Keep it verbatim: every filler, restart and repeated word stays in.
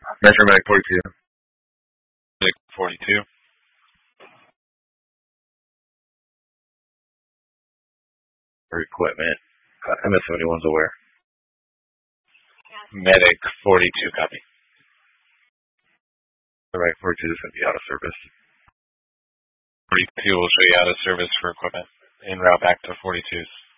Metro Medic forty-two. Medic forty-two. For equipment. M S seventy-one's aware. Medic forty-two, copy. Alright, forty-two is going to be out of service. forty-two will show you out of service for equipment. En route back to forty-twos.